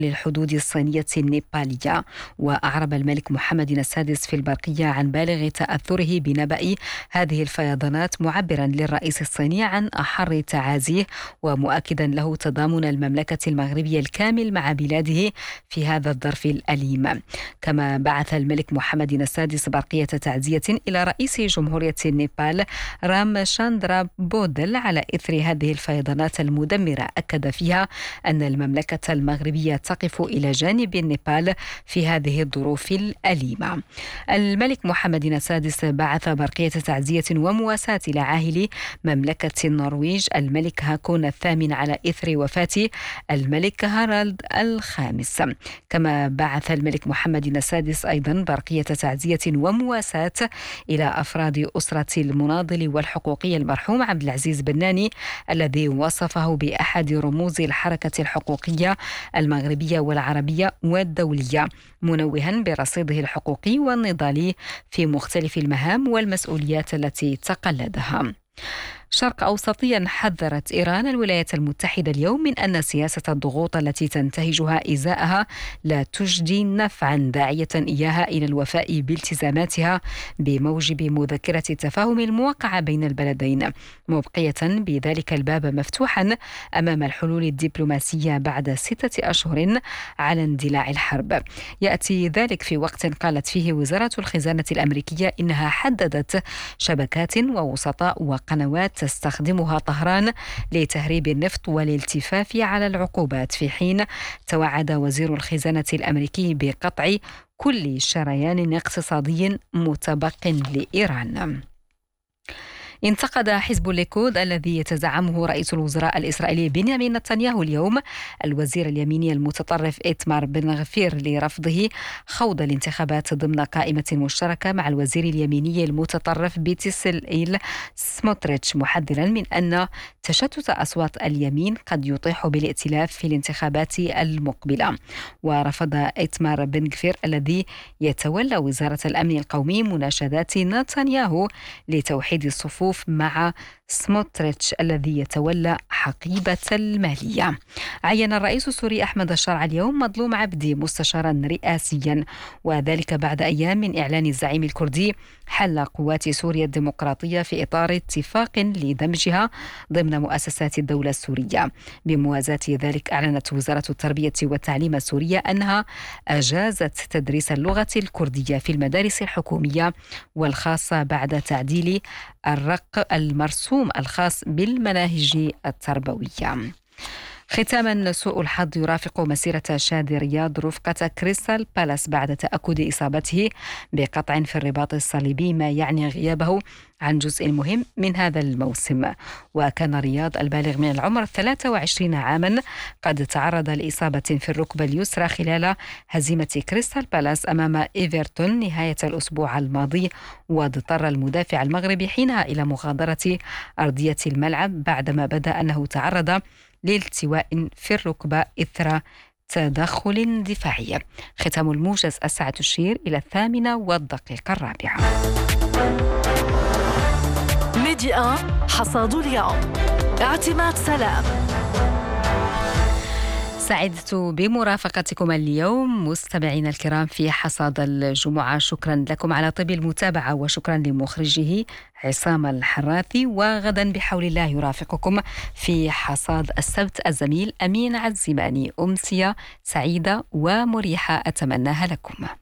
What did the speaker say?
للحدود الصينية النيبالية. وأعرب الملك محمد السادس في البرقية عن بالغ تأثره بنبأ هذه الفيضانات، معبرا للرئيس الصيني عن أحر تعازيه ومؤكدا له تضامن المملكة المغربية الكامل مع بلاده في هذا الظرف الأليم. كما بعث الملك محمد السادس برقية تعزية إلى رئيس جمهورية نيبال رام شاندرا بودل على إثر هذه الفيضانات المدمرة، أكد فيها أن المملكة المغربية تقف إلى جانب نيبال في هذه الظروف الأليمة. الملك محمد السادس بعث برقية تعزية ومواساة إلى عاهل مملكة النرويج الملك هاكون الثامن على إثر وفاة الملك هارالد الخامس. كما بعث الملك محمد السادس أيضا برقية تعزية ومواساة إلى أفراد أسرة المناضل والحقوقي المرحوم عبد العزيز بناني الذي وصفه بأحد رموز الحركة الحقوقية المغربية والعربية والدولية، منوها برصيده الحقوقي والنضالي في مختلف المهام والمسؤوليات التي تقلدها. شرق أوسطيا حذرت إيران الولايات المتحدة اليوم من أن سياسة الضغوط التي تنتهجها إزاءها لا تجدي نفعا، داعية إياها إلى الوفاء بالتزاماتها بموجب مذكرة التفاهم الموقعة بين البلدين، مبقية بذلك الباب مفتوحا أمام الحلول الدبلوماسية بعد 6 أشهر على اندلاع الحرب. يأتي ذلك في وقت قالت فيه وزارة الخزانة الأمريكية إنها حددت شبكات ووسطاء وقنوات تستخدمها طهران لتهريب النفط والالتفاف على العقوبات، في حين توعد وزير الخزانة الأمريكي بقطع كل شريان اقتصادي متبق لإيران. انتقد حزب الليكود الذي يتزعمه رئيس الوزراء الإسرائيلي بنيامين نتنياهو اليوم الوزير اليميني المتطرف إيتمار بن غفير لرفضه خوض الانتخابات ضمن قائمة مشتركة مع الوزير اليميني المتطرف بيتسلئيل سموتريتش، محذرا من أن تشتت أصوات اليمين قد يطيح بالائتلاف في الانتخابات المقبلة. ورفض إيتمار بن غفير الذي يتولى وزارة الأمن القومي مناشدات نتنياهو لتوحيد الصفوف مع سموتريتش الذي يتولى حقيبة المالية. عين الرئيس السوري أحمد الشرع اليوم مظلوم عبدي مستشارا رئاسيا، وذلك بعد أيام من إعلان الزعيم الكردي حل قوات سوريا الديمقراطية في إطار اتفاق لدمجها ضمن مؤسسات الدولة السورية. بموازاة ذلك أعلنت وزارة التربية والتعليم السورية أنها أجازت تدريس اللغة الكردية في المدارس الحكومية والخاصة بعد تعديل الرق المرسوم الخاص بالمناهج التربوية. ختاما، سوء الحظ يرافق مسيرة شادي رياض رفقة كريستال بالاس بعد تأكد إصابته بقطع في الرباط الصليبي، ما يعني غيابه عن جزء مهم من هذا الموسم. وكان رياض البالغ من العمر 23 عاما قد تعرض لإصابة في الركبة اليسرى خلال هزيمة كريستال بالاس أمام إيفرتون نهاية الأسبوع الماضي، واضطر المدافع المغربي حينها إلى مغادرة أرضية الملعب بعدما بدا أنه تعرض لالتواء في الركبة إثر تدخل دفاعي. ختام الموجز الساعة تشير إلى 8:04. ميديا حصاد اليوم، اعتماد سلام. سعدت بمرافقتكم اليوم مستمعينا الكرام في حصاد الجمعة. شكرا لكم على طيب المتابعة، وشكرا لمخرجه عصام الحراثي. وغدا بحول الله يرافقكم في حصاد السبت الزميل أمين عزيماني. أمسية سعيدة ومريحة أتمناها لكم.